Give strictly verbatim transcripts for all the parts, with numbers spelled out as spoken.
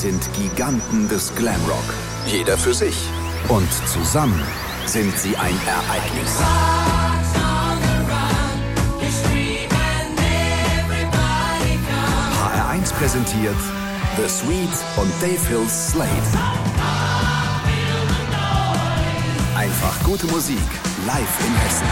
sind Giganten des Glamrock. Jeder für sich. Und zusammen sind sie ein Ereignis. H R eins präsentiert The Sweet und Dave Hills Slate. Einfach gute Musik, live in Hessen.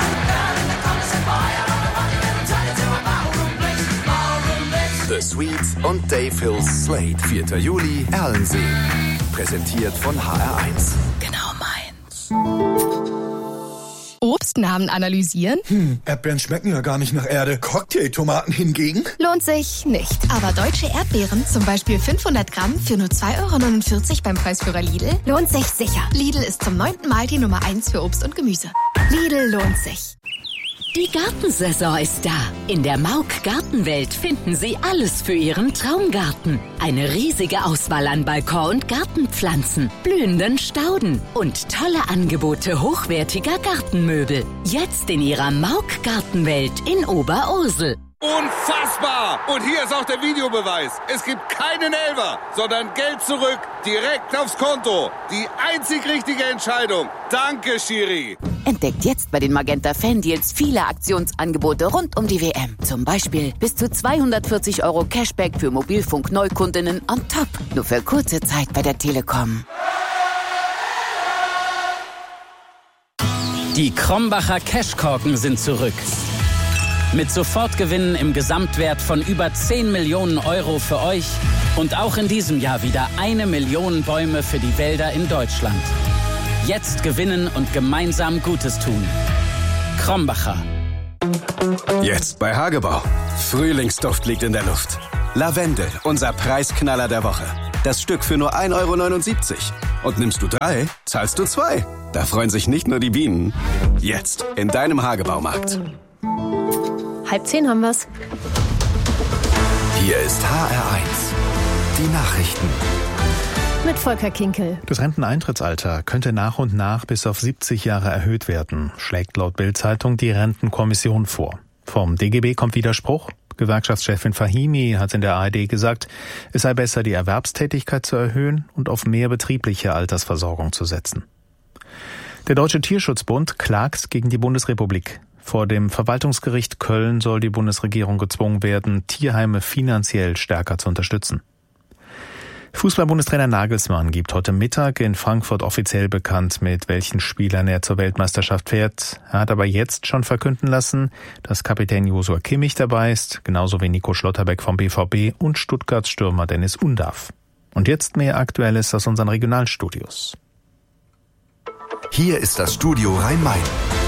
The Sweet und Dave Hills Slate. vierter Juli, Erlensee. Präsentiert von H R eins. Genau meins. Obstnamen analysieren? Hm, Erdbeeren schmecken ja gar nicht nach Erde. Cocktailtomaten hingegen? Lohnt sich nicht. Aber deutsche Erdbeeren, zum Beispiel fünfhundert Gramm für nur zwei Euro neunundvierzig beim Preisführer Lidl, lohnt sich sicher. Lidl ist zum neunten Mal die Nummer eins für Obst und Gemüse. Lidl lohnt sich. Die Gartensaison ist da. In der Mauk Gartenwelt finden Sie alles für Ihren Traumgarten. Eine riesige Auswahl an Balkon- und Gartenpflanzen, blühenden Stauden und tolle Angebote hochwertiger Gartenmöbel. Jetzt in Ihrer Mauk Gartenwelt in Oberursel. Unfassbar! Und hier ist auch der Videobeweis. Es gibt keinen Elfer, sondern Geld zurück, direkt aufs Konto. Die einzig richtige Entscheidung. Danke, Schiri. Entdeckt jetzt bei den Magenta Fan-Deals viele Aktionsangebote rund um die W M. Zum Beispiel bis zu zweihundertvierzig Euro Cashback für Mobilfunk-Neukundinnen on top. Nur für kurze Zeit bei der Telekom. Die Krombacher Cashkorken sind zurück. Mit Sofortgewinnen im Gesamtwert von über zehn Millionen Euro für euch und auch in diesem Jahr wieder eine Million Bäume für die Wälder in Deutschland. Jetzt gewinnen und gemeinsam Gutes tun. Krombacher. Jetzt bei Hagebau. Frühlingsduft liegt in der Luft. Lavendel, unser Preisknaller der Woche. Das Stück für nur ein Euro neunundsiebzig. Und nimmst du drei, zahlst du zwei. Da freuen sich nicht nur die Bienen. Jetzt in deinem Hagebaumarkt. Halb zehn haben wir's. Hier ist H R eins. Die Nachrichten. Mit Volker Kinkel. Das Renteneintrittsalter könnte nach und nach bis auf siebzig Jahre erhöht werden, schlägt laut Bild-Zeitung die Rentenkommission vor. Vom D G B kommt Widerspruch. Gewerkschaftschefin Fahimi hat in der A R D gesagt, es sei besser, die Erwerbstätigkeit zu erhöhen und auf mehr betriebliche Altersversorgung zu setzen. Der Deutsche Tierschutzbund klagt gegen die Bundesrepublik. Vor dem Verwaltungsgericht Köln soll die Bundesregierung gezwungen werden, Tierheime finanziell stärker zu unterstützen. Fußball-Bundestrainer Nagelsmann gibt heute Mittag in Frankfurt offiziell bekannt, mit welchen Spielern er zur Weltmeisterschaft fährt. Er hat aber jetzt schon verkünden lassen, dass Kapitän Joshua Kimmich dabei ist, genauso wie Nico Schlotterbeck vom B V B und Stuttgarts Stürmer Dennis Undav. Und jetzt mehr Aktuelles aus unseren Regionalstudios. Hier ist das Studio Rhein-Main.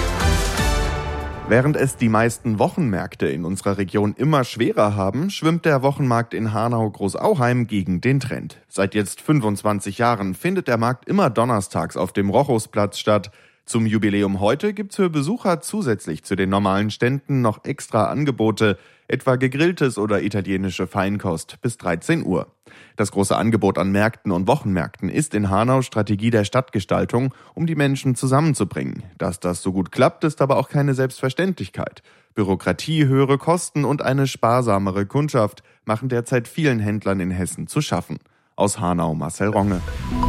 Während es die meisten Wochenmärkte in unserer Region immer schwerer haben, schwimmt der Wochenmarkt in Hanau-Großauheim gegen den Trend. Seit jetzt fünfundzwanzig Jahren findet der Markt immer donnerstags auf dem Rochusplatz statt. Zum Jubiläum heute gibt's für Besucher zusätzlich zu den normalen Ständen noch extra Angebote, etwa gegrilltes oder italienische Feinkost bis dreizehn Uhr. Das große Angebot an Märkten und Wochenmärkten ist in Hanau Strategie der Stadtgestaltung, um die Menschen zusammenzubringen. Dass das so gut klappt, ist aber auch keine Selbstverständlichkeit. Bürokratie, höhere Kosten und eine sparsamere Kundschaft machen derzeit vielen Händlern in Hessen zu schaffen. Aus Hanau Marcel Ronge.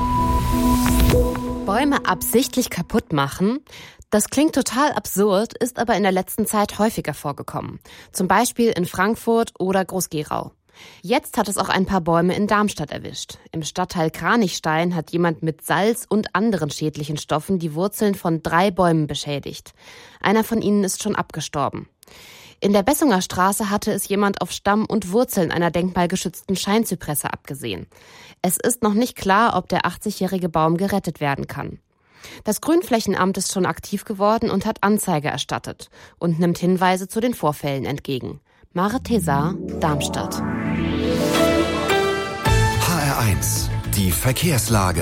Bäume absichtlich kaputt machen? Das klingt total absurd, ist aber in der letzten Zeit häufiger vorgekommen. Zum Beispiel in Frankfurt oder Groß-Gerau. Jetzt hat es auch ein paar Bäume in Darmstadt erwischt. Im Stadtteil Kranichstein hat jemand mit Salz und anderen schädlichen Stoffen die Wurzeln von drei Bäumen beschädigt. Einer von ihnen ist schon abgestorben. In der Bessunger Straße hatte es jemand auf Stamm und Wurzeln einer denkmalgeschützten Scheinzypresse abgesehen. Es ist noch nicht klar, ob der achtzigjährige Baum gerettet werden kann. Das Grünflächenamt ist schon aktiv geworden und hat Anzeige erstattet und nimmt Hinweise zu den Vorfällen entgegen. Mare Tesar, Darmstadt. H R eins. Die Verkehrslage.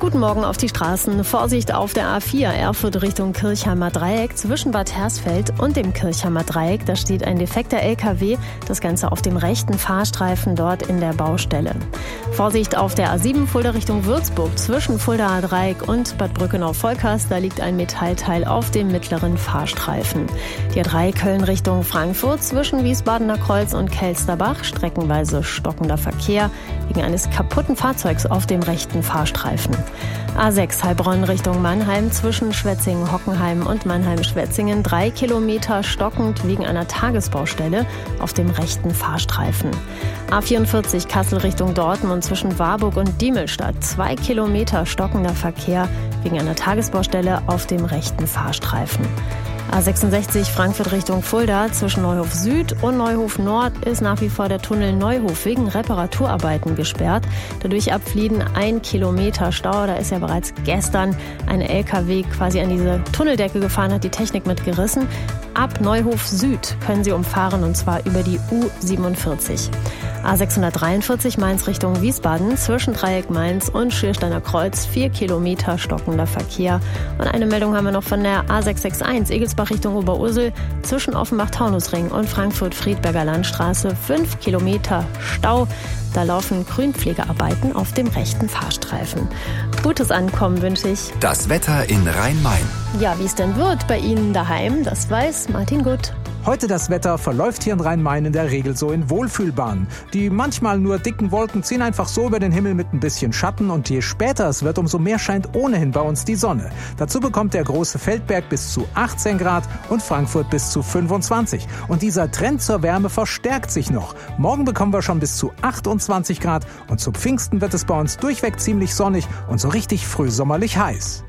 Guten Morgen auf die Straßen. Vorsicht auf der A vier Erfurt Richtung Kirchheimer Dreieck zwischen Bad Hersfeld und dem Kirchheimer Dreieck. Da steht ein defekter L K W. Das Ganze auf dem rechten Fahrstreifen dort in der Baustelle. Vorsicht auf der A sieben Fulda Richtung Würzburg zwischen Fuldaer Dreieck und Bad Brückenau-Volkers. Da liegt ein Metallteil auf dem mittleren Fahrstreifen. Die A drei Köln Richtung Frankfurt zwischen Wiesbadener Kreuz und Kelsterbach. Streckenweise stockender Verkehr wegen eines kaputten Fahrzeugs auf dem rechten Fahrstreifen. A sechs Heilbronn Richtung Mannheim zwischen Schwetzingen-Hockenheim und Mannheim-Schwetzingen. Drei Kilometer stockend wegen einer Tagesbaustelle auf dem rechten Fahrstreifen. A vierundvierzig Kassel Richtung Dortmund zwischen Warburg und Diemelstadt. Zwei Kilometer stockender Verkehr wegen einer Tagesbaustelle auf dem rechten Fahrstreifen. A sechsundsechzig Frankfurt Richtung Fulda zwischen Neuhof Süd und Neuhof Nord ist nach wie vor der Tunnel Neuhof wegen Reparaturarbeiten gesperrt. Dadurch ab Flieden ein Kilometer Stau. Da ist ja bereits gestern ein L K W quasi an diese Tunneldecke gefahren, hat die Technik mitgerissen. Ab Neuhof Süd können Sie umfahren und zwar über die U siebenundvierzig. A sechshundertdreiundvierzig Mainz Richtung Wiesbaden zwischen Dreieck Mainz und Schiersteiner Kreuz. Vier Kilometer stockender Verkehr. Und eine Meldung haben wir noch von der A sechshundereinundsechzig Egelsbach Richtung Oberursel zwischen Offenbach-Taunusring und Frankfurt-Friedberger Landstraße. Fünf Kilometer Stau. Da laufen Grünpflegearbeiten auf dem rechten Fahrstreifen. Gutes Ankommen wünsche ich. Das Wetter in Rhein-Main. Ja, wie es denn wird bei Ihnen daheim, das weiß Martin Gutt. Heute das Wetter verläuft hier in Rhein-Main in der Regel so in Wohlfühlbahnen. Die manchmal nur dicken Wolken ziehen einfach so über den Himmel mit ein bisschen Schatten und je später es wird, umso mehr scheint ohnehin bei uns die Sonne. Dazu bekommt der große Feldberg bis zu achtzehn Grad und Frankfurt bis zu fünfundzwanzig. Und dieser Trend zur Wärme verstärkt sich noch. Morgen bekommen wir schon bis zu achtundzwanzig Grad und zu Pfingsten wird es bei uns durchweg ziemlich sonnig und so richtig frühsommerlich heiß.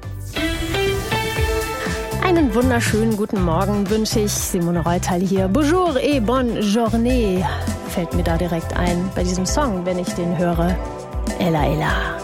Einen wunderschönen guten Morgen wünsche ich. Simone Reutal hier. Bonjour et bonne journée fällt mir da direkt ein bei diesem Song, wenn ich den höre. Ella, Ella.